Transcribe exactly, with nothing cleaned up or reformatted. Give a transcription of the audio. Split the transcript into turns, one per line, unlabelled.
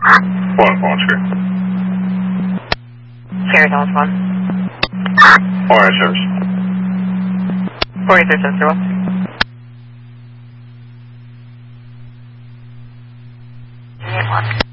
One, phone screen.
Carry Thomas one.
Alright, service.
forty-three seven zero. One.